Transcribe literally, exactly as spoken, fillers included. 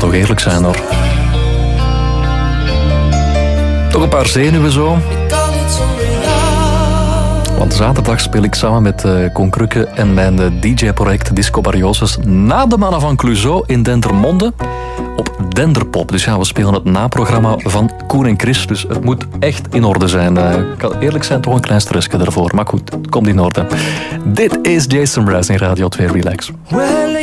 toch eerlijk zijn hoor. Toch een paar zenuwen zo. Want zaterdag speel ik samen met uh, Koen Krukke en mijn uh, D J-project Disco Barrioses na de mannen van Clouseau in Dendermonde op Denderpop. Dus ja, we spelen het naprogramma van Koen en Chris. Dus het moet echt in orde zijn. Uh, ik kan eerlijk zijn, toch een klein stressje ervoor. Maar goed, het komt in orde. Dit is Jason Mraz in Radio twee Relax.